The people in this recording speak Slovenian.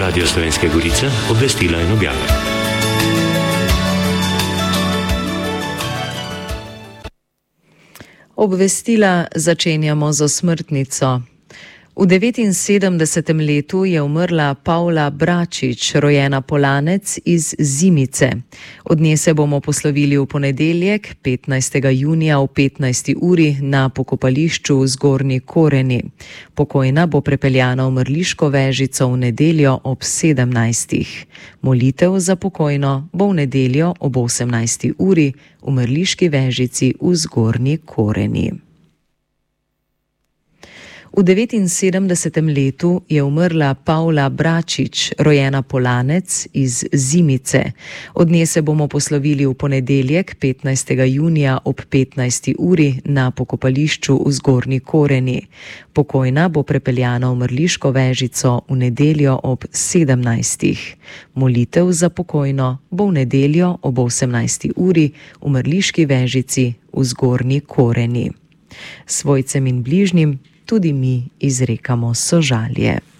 Radio Slovenske Gorice, obvestila in objave. Obvestila začenjamo z osmrtnico. V 79. letu je umrla Pavla Bračič, rojena Polanec iz Zimice. Od nje se bomo poslovili v ponedeljek, 15. junija ob 15. uri na pokopališču v Zgornji Koreni. Pokojna bo prepeljana v mrliško vežico v nedeljo ob 17. Molitev za pokojno bo v nedeljo ob 18. uri v mrliški vežici v Zgornji Koreni. V 79. letu je umrla Pavla Bračič, rojena Polanec iz Zimice. Od nje se bomo poslovili v ponedeljek, 15. junija ob 15. uri na pokopališču v Zgornji Koreni. Pokojna bo prepeljana v mrliško vežico v nedeljo ob 17. Molitev za pokojno bo v nedeljo ob 18. uri v mrliški vežici v Zgornji Koreni. Svojcem in bližnjim tudi mi izrekamo sožalje.